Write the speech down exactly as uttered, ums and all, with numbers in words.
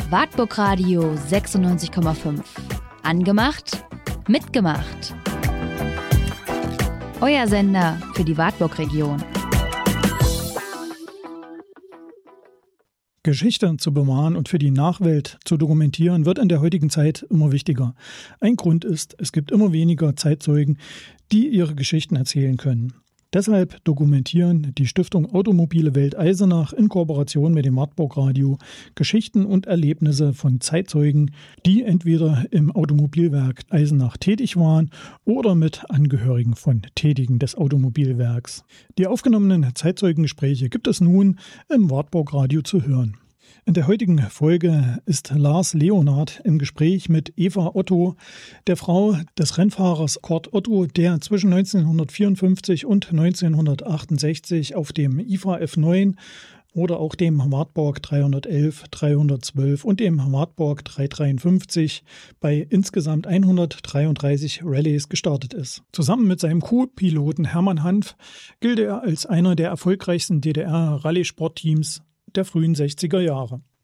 Wartburg Radio sechsundneunzig Komma fünf. Angemacht, mitgemacht. Euer Sender für die Wartburg-Region. Geschichte zu bewahren und für die Nachwelt zu dokumentieren, wird in der heutigen Zeit immer wichtiger. Ein Grund ist, es gibt immer weniger Zeitzeugen, die ihre Geschichten erzählen können. Deshalb dokumentieren die Stiftung Automobile Welt Eisenach in Kooperation mit dem Wartburg Radio Geschichten und Erlebnisse von Zeitzeugen, die entweder im Automobilwerk Eisenach tätig waren oder mit Angehörigen von Tätigen des Automobilwerks. Die aufgenommenen Zeitzeugengespräche gibt es nun im Wartburg Radio zu hören. In der heutigen Folge ist Lars Leonhard im Gespräch mit Eva Otto, der Frau des Rennfahrers Kurt Otto, der zwischen neunzehnhundertvierundfünfzig und neunzehnhundertachtundsechzig auf dem I F A F neun oder auch dem Wartburg dreihundertelf, dreihundertzwölf und dem Wartburg dreihundertdreiundfünfzig bei insgesamt hundertdreiunddreißig Rallyes gestartet ist. Zusammen mit seinem Co-Piloten Hermann Hanf gilt er als einer der erfolgreichsten D D R-Rallye-Sportteams der frühen sechziger Jahre.